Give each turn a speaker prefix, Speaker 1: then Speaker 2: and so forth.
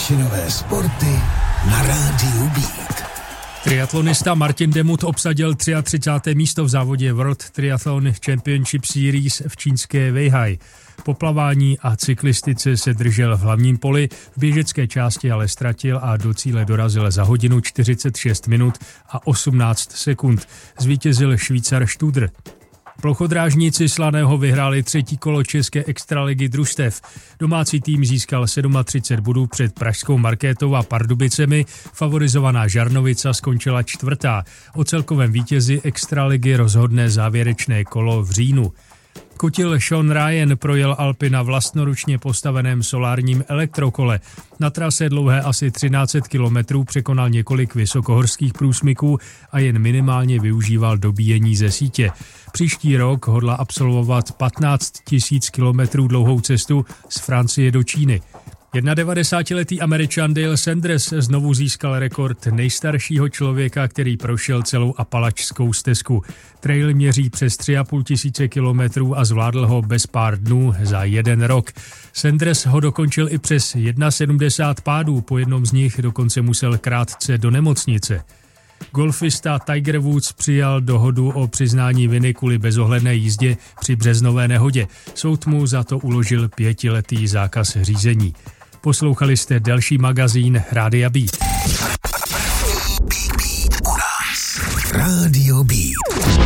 Speaker 1: Vyšinové sporty na rádiu Beat.
Speaker 2: Triatlonista Martin Demut obsadil 33. místo v závodě World Triathlon Championship Series v čínské Weihai. Po plavání a cyklistice se držel v hlavním poli, v běžecké části ale ztratil a do cíle dorazil za hodinu 46 minut a 18 sekund. Zvítězil Švýcar Studer. Plochodrážníci Slaného vyhráli 3. kolo české extraligy družstev. Domácí tým získal 37 bodů před pražskou Markétou a Pardubicemi, favorizovaná Žarnovica skončila 4. O celkovém vítězi extraligy rozhodne závěrečné kolo v říjnu. Kutil Sean Ryan projel Alpy na vlastnoručně postaveném solárním elektrokole. Na trase dlouhé asi 1300 kilometrů překonal několik vysokohorských průsmyků a jen minimálně využíval dobíjení ze sítě. Příští rok hodlá absolvovat 15 000 kilometrů dlouhou cestu z Francie do Číny. 91letý Američan Dale Sanders znovu získal rekord nejstaršího člověka, který prošel celou Apalačskou stezku. Trail měří přes 3500 kilometrů a zvládl ho bez pár dnů za 1 rok. Sanders ho dokončil i přes 71 pádů, po jednom z nich dokonce musel krátce do nemocnice. Golfista Tiger Woods přijal dohodu o přiznání viny kvůli bezohledné jízdě při březnové nehodě. Soud mu za to uložil 5letý zákaz řízení. Poslouchali jste další magazín Rádia Beat.